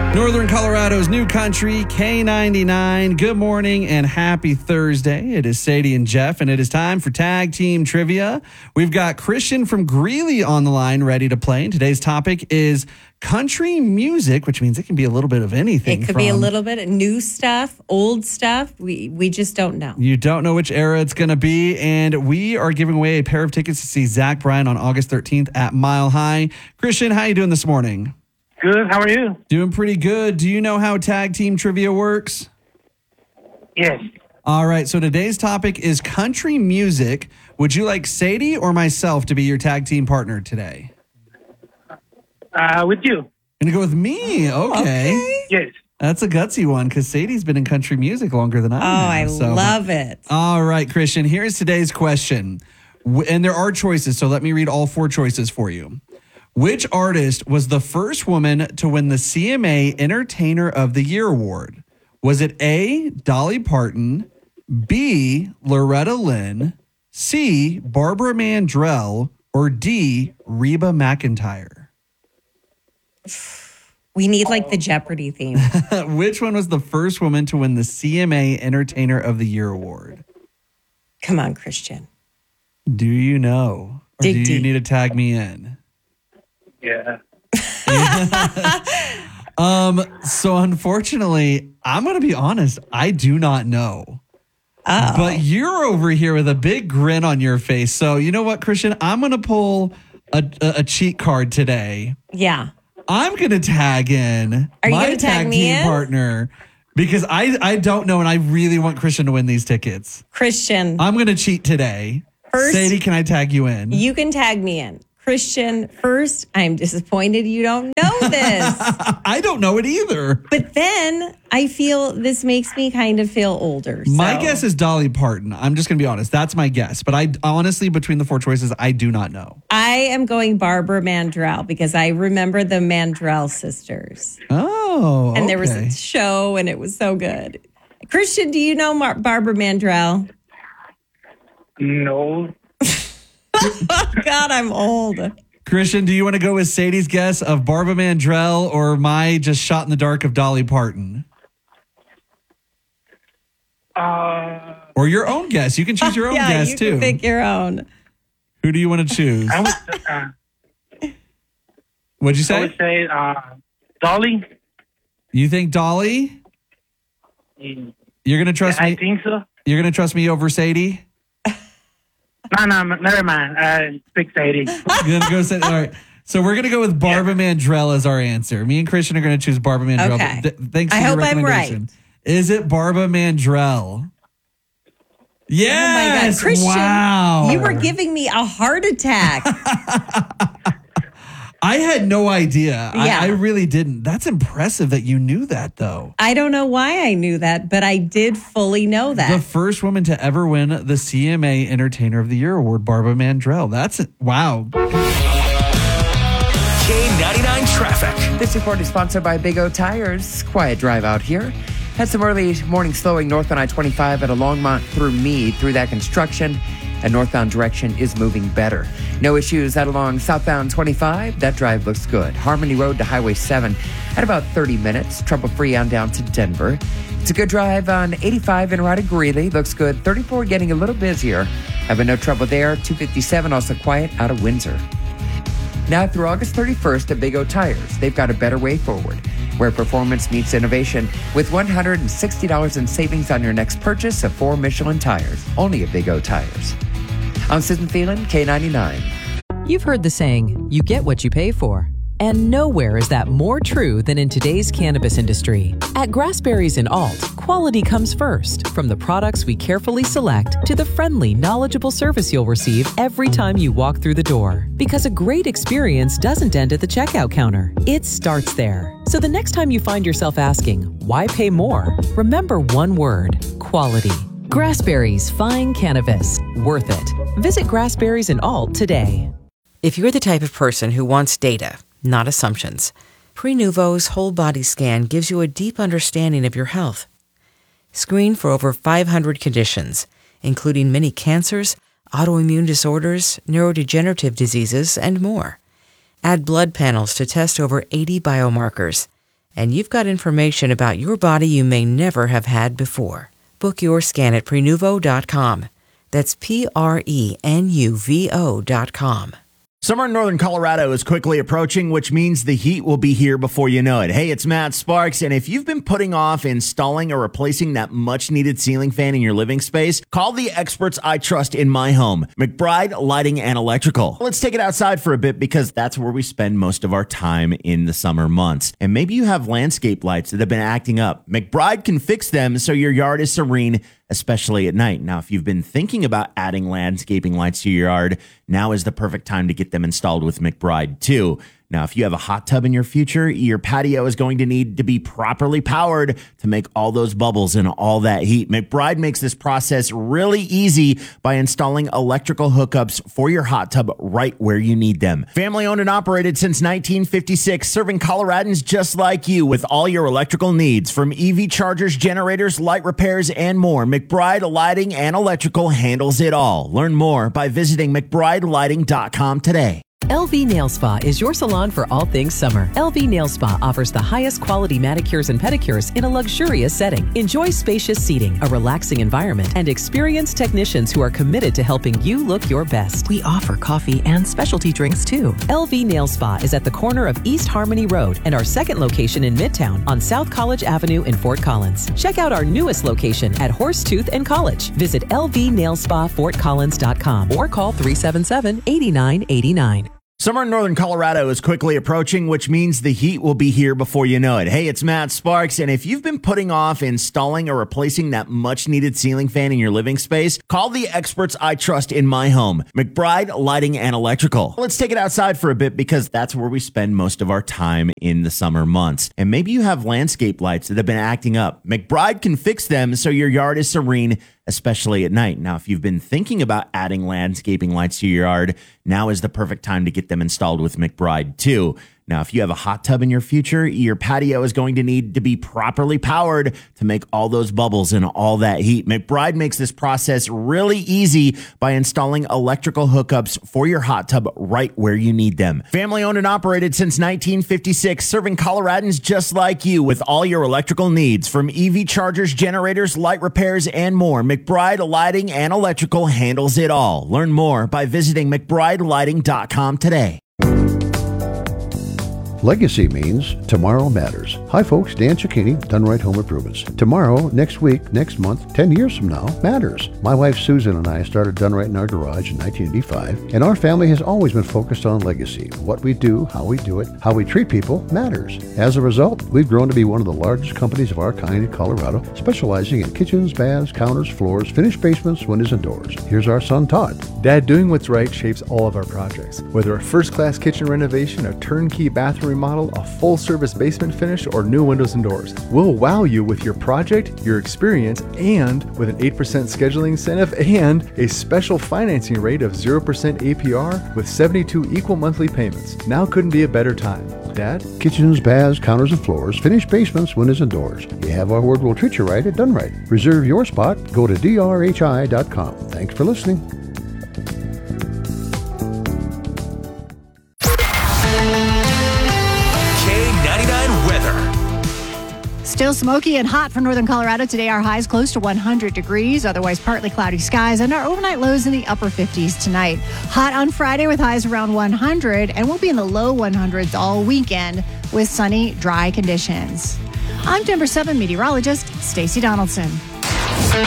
Northern Colorado's new country, K99. Good morning and happy Thursday. It is Sadie and Jeff, and it is time for Tag Team Trivia. We've got Christian from Greeley on the line ready to play. And today's topic is country music, which means it can be a little bit of anything. It could be a little bit of new stuff, old stuff. We just don't know. You don't know which era it's going to be. And we are giving away a pair of tickets to see Zach Bryan on August 13th at Mile High. Christian, how you doing this morning? Good. How are you? Doing pretty good. Do you know how Tag Team Trivia works? Yes. All right. So today's topic is country music. Would you like Sadie or myself to be your tag team partner today? With you. Gonna go with me. Okay. Yes. That's a gutsy one because Sadie's been in country music longer than I have. I love it. All right, Christian. Here's today's question. And there are choices, so let me read all four choices for you. Which artist was the first woman to win the CMA Entertainer of the Year award? Was it A, Dolly Parton, B, Loretta Lynn, C, Barbara Mandrell, or D, Reba McEntire? We need like the Jeopardy theme. Which one was the first woman to win the CMA Entertainer of the Year award? Come on, Christian. Do you know? Or Dig do you deep. need to tag me in? Yeah. So unfortunately, I'm going to be honest. I do not know. Oh. But you're over here with a big grin on your face. So you know what, Christian? I'm going to pull a cheat card today. Yeah. I'm going to tag in Are you my gonna tag me team in? partner because I don't know and I really want Christian to win these tickets. Christian, I'm going to cheat today. First- Sadie, can I tag you in? you can tag me in. Christian, first, I'm disappointed you don't know this. I don't know it either. But then I feel this makes me kind of feel older. My so. guess is Dolly Parton. I'm just going to be honest. That's my guess. But I honestly, between the four choices, I do not know. I am going Barbara Mandrell because I remember the Mandrell sisters. Oh, And there was a show and it was so good. Christian, do you know Barbara Mandrell? No. Oh, God, I'm old. Christian, do you want to go with Sadie's guess of Barbara Mandrell or my just shot in the dark of Dolly Parton? Or your own guess. You can choose your own guess, you too. can pick your own. Who do you want to choose? I What'd you would say? say Dolly. You think Dolly? You're going to trust I me? think so. You're going to trust me over Sadie? No, never mind. Pick Sadie. You're gonna go say, all right. So we're going to go with Barbara Mandrell as our answer. Me and Christian are going to choose Barbara Mandrell. Okay. But thanks for I your hope I'm recommendation. right. Is it Barbara Mandrell? Yes. Oh, my God. Christian, wow. you were giving me a heart attack. I had no idea. Yeah. I really didn't. That's impressive that you knew that, though. I don't know why I knew that, but I did fully know that. The first woman to ever win the CMA Entertainer of the Year award, Barbara Mandrell. That's wow. K99 traffic. This report is sponsored by Big O Tires. Quiet drive out here. Had some early morning slowing north on I-25 at Longmont through Meade through that construction. And northbound direction is moving better. No issues out along southbound 25. That drive looks good. Harmony Road to Highway 7 at about 30 minutes. Trouble-free on down to Denver. It's a good drive on 85 in Rada Greeley. Looks good. 34 getting a little busier. Having no trouble there. 257 also quiet out of Windsor. Now through August 31st at Big O Tires, they've got a better way forward, where performance meets innovation with $160 in savings on your next purchase of 4 Michelin tires, only at Big O Tires. I'm Susan Thielen, K99. You've heard the saying, you get what you pay for. And nowhere is that more true than in today's cannabis industry. At Grassberries and Alt, quality comes first. From the products we carefully select to the friendly, knowledgeable service you'll receive every time you walk through the door. Because a great experience doesn't end at the checkout counter. It starts there. So the next time you find yourself asking, why pay more? Remember one word, quality. Grassberries Fine Cannabis. Worth it. Visit Grassberries and Alt today. If you're the type of person who wants data, not assumptions, Prenuvo's whole body scan gives you a deep understanding of your health. Screen for over 500 conditions, including many cancers, autoimmune disorders, neurodegenerative diseases, and more. Add blood panels to test over 80 biomarkers. And you've got information about your body you may never have had before. Book your scan at Prenuvo.com. That's Prenuvo.com. Summer in northern Colorado is quickly approaching, which means the heat will be here before you know it. Hey, it's Matt Sparks, and if you've been putting off installing or replacing that much-needed ceiling fan in your living space, call the experts I trust in my home, McBride Lighting and Electrical. Let's take it outside for a bit because that's where we spend most of our time in the summer months. And maybe you have landscape lights that have been acting up. McBride can fix them so your yard is serene, especially at night. Now, if you've been thinking about adding landscaping lights to your yard, now is the perfect time to get them installed with McBride too. Now, if you have a hot tub in your future, your patio is going to need to be properly powered to make all those bubbles and all that heat. McBride makes this process really easy by installing electrical hookups for your hot tub right where you need them. Family owned and operated since 1956, serving Coloradans just like you with all your electrical needs. From EV chargers, generators, light repairs, and more, McBride Lighting and Electrical handles it all. Learn more by visiting McBrideLighting.com today. LV Nail Spa is your salon for all things summer. LV Nail Spa offers the highest quality manicures and pedicures in a luxurious setting. Enjoy spacious seating, a relaxing environment, and experienced technicians who are committed to helping you look your best. We offer coffee and specialty drinks too. LV Nail Spa is at the corner of East Harmony Road and our second location in Midtown on South College Avenue in Fort Collins. Check out our newest location at Horsetooth and College. Visit lvnailspafortcollins.com or call 377-8989. Summer in northern Colorado is quickly approaching, which means the heat will be here before you know it. Hey, it's Matt Sparks, and if you've been putting off installing or replacing that much-needed ceiling fan in your living space, call the experts I trust in my home, McBride Lighting and Electrical. Let's take it outside for a bit because that's where we spend most of our time in the summer months. And maybe you have landscape lights that have been acting up. McBride can fix them so your yard is serene, especially at night. Now, if you've been thinking about adding landscaping lights to your yard, now is the perfect time to get them installed with McBride too. Now, if you have a hot tub in your future, your patio is going to need to be properly powered to make all those bubbles and all that heat. McBride makes this process really easy by installing electrical hookups for your hot tub right where you need them. Family owned and operated since 1956, serving Coloradans just like you with all your electrical needs. From EV chargers, generators, light repairs, and more, McBride Lighting and Electrical handles it all. Learn more by visiting McBrideLighting.com today. Legacy means tomorrow matters. Hi folks, Dan Cicchini, Done Right Home Improvements. Tomorrow, next week, next month, 10 years from now matters. My wife Susan and I started Done Right in our garage in 1985, and our family has always been focused on legacy. What we do, how we do it, how we treat people matters. As a result, we've grown to be one of the largest companies of our kind in Colorado, specializing in kitchens, baths, counters, floors, finished basements, windows, and doors. Here's our son Todd. Dad, doing what's right shapes all of our projects. Whether a first-class kitchen renovation, a turnkey bathroom remodel, a full-service basement finish, or new windows and doors. We'll wow you with your project, your experience, and with an 8% scheduling incentive and a special financing rate of 0% APR with 72 equal monthly payments. Now couldn't be a better time. Dad? Kitchens, baths, counters, and floors, finished basements, windows, and doors. You have our word, we'll treat you right at Done Right. Reserve your spot. Go to drhi.com. Thanks for listening. Still smoky and hot for northern Colorado today. Our highs close to 100 degrees, otherwise partly cloudy skies, and our overnight lows in the upper 50s tonight. Hot on Friday with highs around 100, and we'll be in the low 100s all weekend with sunny, dry conditions. I'm Denver 7 meteorologist Stacey Donaldson.